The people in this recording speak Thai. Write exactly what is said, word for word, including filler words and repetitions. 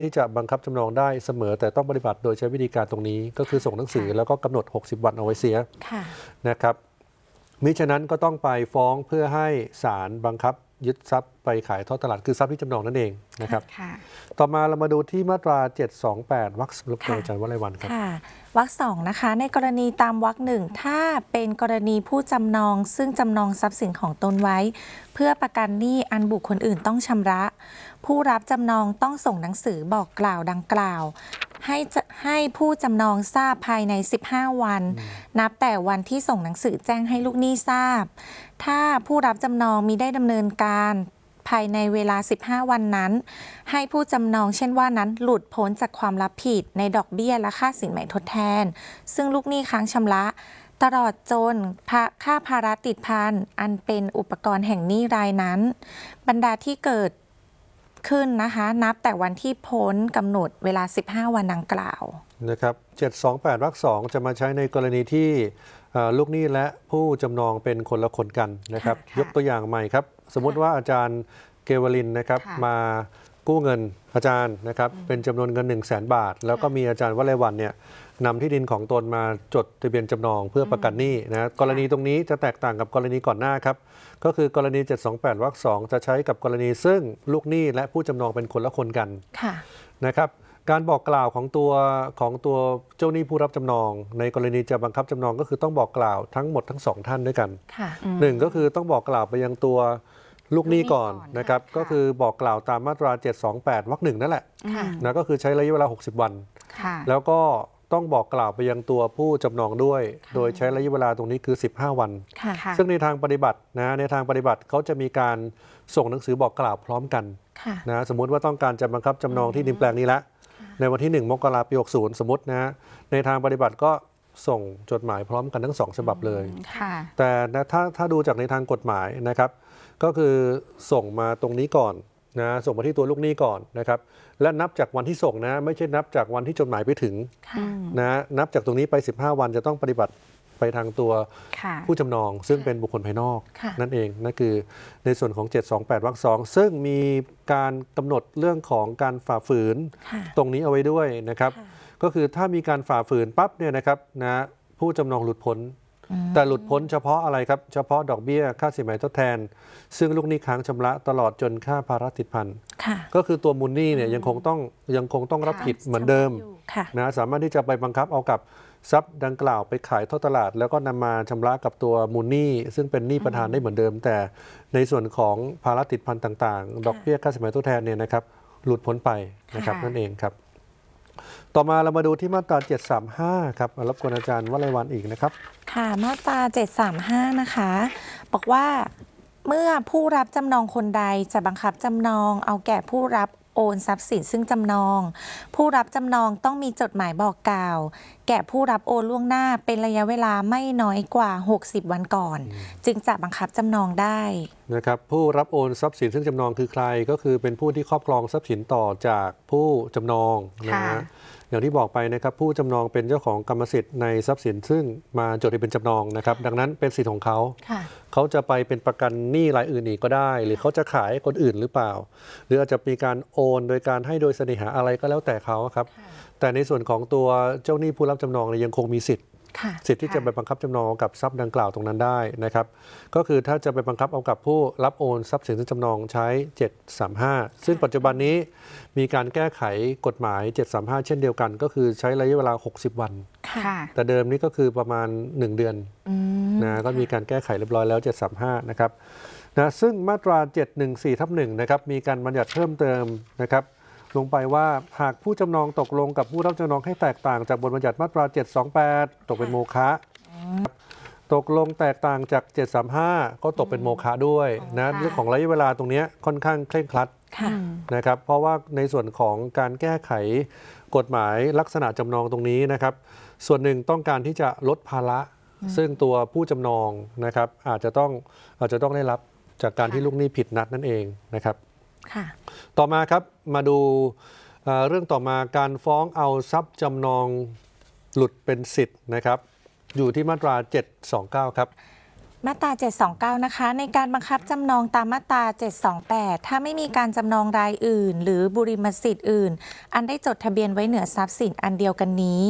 ที่จะบังคับจำนองได้เสมอแต่ต้องปฏิบัติโดยใช้วิธีการตรงนี้ก็คือส่งหนังสือแล้วก็กำหนดหกสิบวันเอาไว้เสียนะครับมิฉะนั้นก็ต้องไปฟ้องเพื่อให้ศาลบังคับยึดทรัพย์ไปขายทอดตลาดคือทรัพย์ที่จำนองนั่นเองนะครับต่อมาเรามาดูที่มาตราเจ็ดสองแปดวรรครบกวนอาจารย์วลัยวันครับวรรคสองนะคะในกรณีตามวรรคหนึ่งถ้าเป็นกรณีผู้จำนองซึ่งจำนองทรัพย์สินของตนไว้เพื่อประกันหนี้อันบุคคลอื่นต้องชำระผู้รับจำนองต้องส่งหนังสือบอกกล่าวดังกล่าวให้ให้ผู้จำนองทราบภายในสิบห้าวันนับแต่วันที่ส่งหนังสือแจ้งให้ลูกหนี้ทราบถ้าผู้รับจำนองมิได้ดำเนินการภายในเวลาสิบห้าวันนั้นให้ผู้จำนองเช่นว่านั้นหลุดพ้นจากความรับผิดในดอกเบี้ยและค่าสินใหม่ทดแทนซึ่งลูกหนี้ค้างชำระตลอดจนค่าภาระติดพันอันเป็นอุปกรณ์แห่งหนี้รายนั้นบรรดาที่เกิดขึ้นนะคะนับแต่วันที่พ้นกำหนดเวลาสิบห้าวันดังกล่าวนะครับเจ็ดสองแปดวรรคสองจะมาใช้ในกรณีที่ลูกหนี้และผู้จำนองเป็นคนละคนกันนะครับยกตัวอย่างใหม่ครับสมมุติว่าอาจารย์เกวลินนะครับมากู้เงินอาจารย์นะครับเป็นจำนวนเงิน หนึ่งแสน บาทแล้วก็มีอาจารย์วลัยวันเนี่ยนำที่ดินของตนมาจดทะเบียนจำนองเพื่อประกันหนี้นะกรณีตรงนี้จะแตกต่างกับกรณีก่อนหน้าครับก็คือกรณีเจ็ดสองแปดวรรคสองจะใช้กับกรณีซึ่งลูกหนี้และผู้จำนองเป็นคนละคนกันนะครับการบอกกล่าวของตัวของตัวเจ้าหนี้ผู้รับจำนองในกรณีจะบังคับจำนองก็คือต้องบอกกล่าวทั้งหมดทั้งสองท่านด้วยกันหนึ่งก็คือต้องบอกกล่าวไปยังตัวลูกหนี้ก่อนนะครับก็คือบอกกล่าวตามมาตราเจ็ดสองแปดวรรคหนึ่งนั่นแหละนะก็คือใช้ระยะเวลาหกสิบวันแล้วก็ต้องบอกกล่าวไปยังตัวผู้จำนองด้วยโดยใช้ระยะเวลาตรงนี้คือสิบห้าวันซึ่งในทางปฏิบัตินะในทางปฏิบัติเขาจะมีการส่งหนังสือบอกกล่าวพร้อมกันนะสมมุติว่าต้องการจะบังคับจำนองที่ดินแปลงนี้ละในวันที่หนึ่งมกราคมปีหกสิบสมมตินะในทางปฏิบัติก็ส่งจดหมายพร้อมกันทั้งสองฉบับเลยแต่ถ้าถ้าดูจากในทางกฎหมายนะครับก็คือส่งมาตรงนี้ก่อนนะส่งมาที่ตัวลูกหนี้ก่อนนะครับและนับจากวันที่ส่งนะไม่ใช่นับจากวันที่จดหมายไปถึงนะนับจากตรงนี้ไปสิบห้าวันจะต้องปฏิบัติไปทางตัวผู้จำนองซึ่งเป็นบุคคลภายนอกนั่นเองนั่นคือในส่วนของเจ็ดสองแปดวรรคสองซึ่งมีการกำหนดเรื่องของการฝ่าฝืนตรงนี้เอาไว้ด้วยนะครับก็คือถ้ามีการฝ่าฝืนปั๊บเนี่ยนะครับนะผู้จำนองหลุดพ้นแต่หลุดพ้นเฉพาะอะไรครับเฉพาะดอกเบี้ยค่าสินไหมทดแทนซึ่งลูกหนี้ค้างชำระตลอดจนค่าภาระติดพันก็คือตัวมูลหนี้เนี่ยยังคงต้องยังคงต้องรับผิดเหมือนเดิมนะสามารถที่จะไปบังคับเอากับทรัพย์ดังกล่าวไปขายทอดตลาดแล้วก็นำมาชำระกับตัวมูลหนี้ซึ่งเป็นหนี้ประธานได้เหมือนเดิมแต่ในส่วนของภาระติดพันต่างๆดอกเบี้ยค่าสินไหมทดแทนเนี่ยนะครับหลุดพ้นไปนะครับนั่นเองครับต่อมาเรามาดูที่มาตราเจ็ดสามห้าครับรบกวนอาจารย์วลัยวันอีกนะครับค่ะมาตราเจ็ดสามห้านะคะบอกว่าเมื่อผู้รับจำนองคนใดจะบังคับจำนองเอาแก่ผู้รับโอนทรัพย์สินซึ่งจำนองผู้รับจำนองต้องมีจดหมายบอกกล่าวแก่ผู้รับโอนล่วงหน้าเป็นระยะเวลาไม่น้อยกว่าหกสิบวันก่อนจึงจะบังคับจำนองได้นะครับผู้รับโอนทรัพย์สินซึ่งจำนองคือใครก็คือเป็นผู้ที่ครอบครองทรัพย์สินต่อจากผู้จำนองนะอย่างที่บอกไปนะครับผู้จำนองเป็นเจ้าของกรรมสิทธิ์ในทรัพย์สินซึ่งมาจดทะเบียนจำนองนะครับดังนั้นเป็นสิทธิ์ของเขาเขาจะไปเป็นประกันหนี้รายอื่นอีกก็ได้หรือเขาจะขายคนอื่นหรือเปล่าหรืออาจจะมีการโอนโดยการให้โดยเสน่หาอะไรก็แล้วแต่เขาครับแต่ในส่วนของตัวเจ้าหนี้ผู้รับจำนองยังคงมีสิทธิ์สิทธิ์ที่จะไปบังคับจำนองกับทรัพย์ดังกล่าวตรงนั้นได้นะครับก็คือถ้าจะไปบังคับเอากับผู้รับโอนทรัพย์สินซึ่งจำนองใช้เจ็ดสามห้าซึ่งปัจจุบันนี้มีการแก้ไขกฎหมายเจ็ดสามห้าเช่นเดียวกันก็คือใช้ระยะเวลาหกสิบวันแต่เดิมนี้ก็คือประมาณหนึ่งเดือนนะก็มีการแก้ไขเรียบร้อยแล้วเจ็ดสามห้านะครับนะซึ่งมาตราเจ็ดหนึ่งสี่ทับหนึ่งนะครับมีการบัญญัติเพิ่มเติมนะครับลงไปว่าหากผู้จำนองตกลงกับผู้รับจำนองให้แตกต่างจากบทบัญญัติมาตราเจ็ดสองแปดตกเป็นโมฆะตกลงแตกต่างจากเจ็ดสามห้าก็ตกเป็นโมฆะด้วยนะเรื่องของระยะเวลาตรงนี้ค่อนข้างเคร่งครัดนะครับเพราะว่าในส่วนของการแก้ไขกฎหมายลักษณะจำนองตรงนี้นะครับส่วนหนึ่งต้องการที่จะลดภาระซึ่งตัวผู้จำนองนะครับอาจจะต้องอาจจะต้องได้รับจากการที่ลูกหนี้ผิดนัดนั่นเองนะครับต่อมาครับมาดูเรื่องต่อมาการฟ้องเอาทรัพย์จำนองหลุดเป็นสิทธิ์นะครับอยู่ที่มาตราเจ็ดสองเก้าครับมาตรา เจ็ดสองเก้า นะคะ ในการบังคับจำนองตามมาตรา เจ็ดสองแปด ถ้าไม่มีการจำนองรายอื่น หรือบุริมสิทธิ์อื่น อันได้จดทะเบียนไว้เหนือทรัพย์สินอันเดียวกันนี้